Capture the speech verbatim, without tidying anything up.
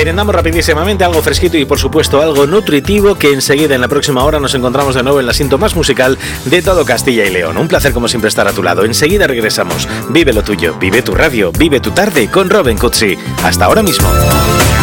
Merendamos rapidísimamente, algo fresquito y por supuesto algo nutritivo, que enseguida en la próxima hora nos encontramos de nuevo en la cinta más musical de todo Castilla y León. Un placer como siempre estar a tu lado. Enseguida regresamos. Vive lo tuyo, vive tu radio, vive tu tarde con Robin Cutsi. Hasta ahora mismo.